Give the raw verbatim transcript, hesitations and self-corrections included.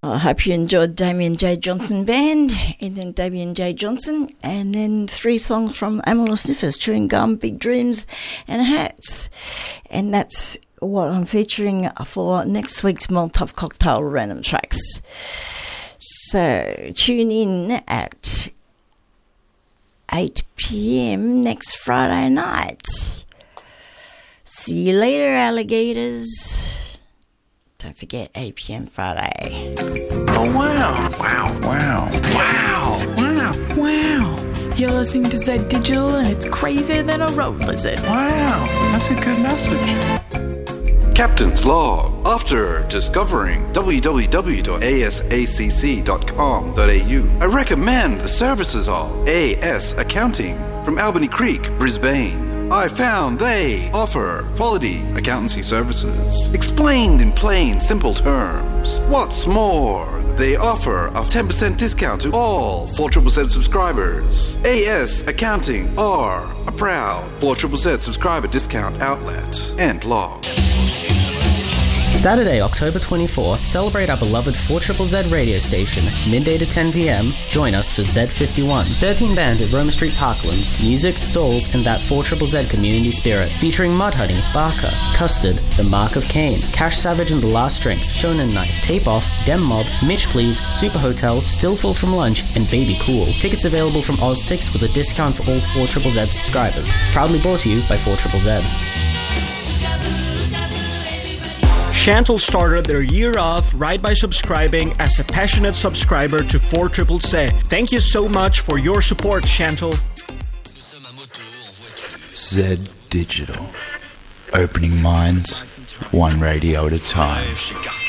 I hope you enjoyed Damien J. Johnson Band, and then Damien J. Johnson, and then three songs from Animal Sniffers, Chewing Gum, Big Dreams, and Hats. And that's what I'm featuring for next week's Molotov Cocktail Random Tracks. So tune in at eight p.m. next Friday night. See you later, alligators. Don't forget, eight p.m. Friday. Oh, wow. Wow, wow. Wow. Wow. Wow. You're listening to Z Digital and it's crazier than a road lizard. Wow. That's a good message. Captain's Log. After discovering w w w dot a s a c c dot com dot a u, I recommend the services of A S Accounting from Albany Creek, Brisbane. I found they offer quality accountancy services, explained in plain, simple terms. What's more, they offer a ten percent discount to all four Z Z Z subscribers. A S Accounting are a proud four Z Z Z subscriber discount outlet. End log. Saturday, October twenty-fourth, celebrate our beloved four Z Z Z radio station, midday to ten p.m. Join us for Z fifty-one. thirteen bands at Roma Street Parklands, music, stalls, and that four Z Z Z community spirit. Featuring Mudhoney, Barker, Custard, The Mark of Cain, Cash Savage and The Last Drinks, Shonen Night, Tape Off, Dem Mob, Mitch Please, Super Hotel, Still Full from Lunch, and Baby Cool. Tickets available from OzTix with a discount for all four Z Z Z subscribers. Proudly brought to you by four Z Z Z. Chantal started their year off right by subscribing as a passionate subscriber to four Z Z Z. Thank you so much for your support, Chantal. Z Digital. Opening minds, one radio at a time.